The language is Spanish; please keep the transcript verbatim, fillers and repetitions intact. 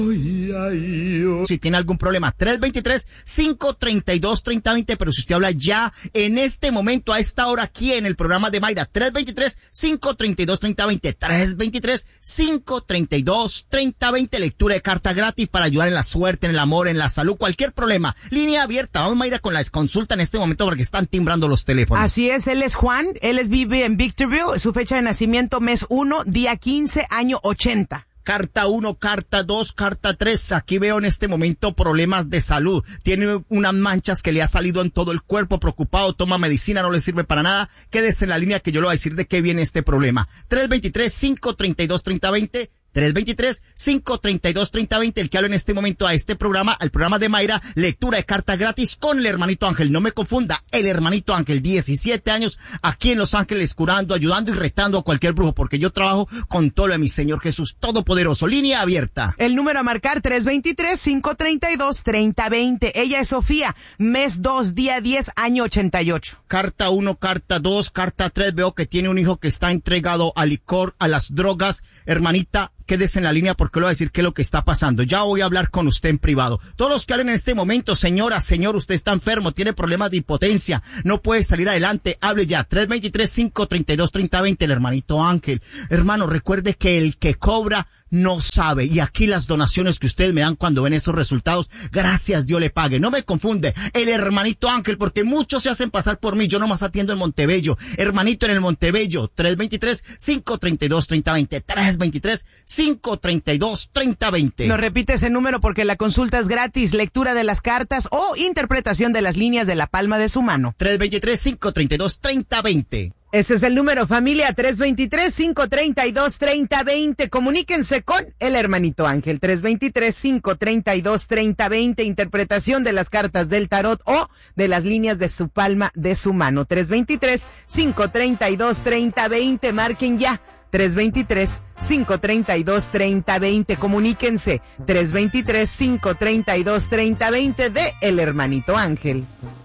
Si tiene algún problema, tres dos tres, cinco tres dos, tres cero dos cero, pero si usted habla ya en este momento, a esta hora aquí en el programa de Mayra, tres dos tres, cinco tres dos, tres cero dos cero, tres dos tres, cinco tres dos, tres cero dos cero, lectura de carta gratis para ayudar en la suerte, en el amor, en la salud, cualquier problema. Línea abierta, vamos Mayra con la consulta en este momento porque están timbrando los teléfonos. Así es, él es Juan, él es vive en Victorville, su fecha de nacimiento mes uno, día quince, año ochenta. Carta uno, carta dos, carta tres. Aquí veo en este momento problemas de salud. Tiene unas manchas que le ha salido en todo el cuerpo, preocupado, toma medicina, no le sirve para nada. Quédese en la línea que yo le voy a decir de qué viene este problema. tres dos tres, cinco tres dos, tres cero dos cero. tres dos tres, cinco tres dos, tres cero dos cero, el que habla en este momento a este programa, al programa de Mayra, lectura de carta gratis con el hermanito Ángel. No me confunda, el hermanito Ángel, diecisiete años, aquí en Los Ángeles, curando, ayudando y retando a cualquier brujo, porque yo trabajo con todo lo de mi Señor Jesús Todopoderoso. Línea abierta. El número a marcar, tres dos tres, cinco tres dos, tres cero dos cero. Ella es Sofía, mes dos, día diez, año ochenta y ocho. Carta uno, carta dos, carta tres, veo que tiene un hijo que está entregado al licor, a las drogas. Hermanita, quédese en la línea porque le voy a decir qué es lo que está pasando. Ya voy a hablar con usted en privado. Todos los que hablen en este momento, señora, señor, usted está enfermo, tiene problemas de impotencia, no puede salir adelante, hable ya. tres dos tres, cinco tres dos, tres cero dos cero, el hermanito Ángel. Hermano, recuerde que el que cobra no sabe, y aquí las donaciones que ustedes me dan cuando ven esos resultados, gracias Dios le pague. No me confunde, el hermanito Ángel, porque muchos se hacen pasar por mí, yo nomás atiendo en Montebello. Hermanito en el Montebello, tres dos tres, cinco tres dos, tres cero dos cero, tres dos tres, cinco tres dos, tres cero dos cero. No repite ese número porque la consulta es gratis, lectura de las cartas o interpretación de las líneas de la palma de su mano. tres dos tres, cinco tres dos, tres cero dos cero. Ese es el número, familia, tres dos tres, cinco tres dos, tres cero dos cero. Comuníquense con el hermanito Ángel, tres dos tres, cinco tres dos, tres cero dos cero, interpretación de las cartas del tarot o de las líneas de su palma de su mano. tres dos tres, cinco tres dos, tres cero dos cero, marquen ya. tres dos tres, cinco tres dos, tres cero dos cero, comuníquense. tres dos tres, cinco tres dos, tres cero dos cero de el hermanito Ángel.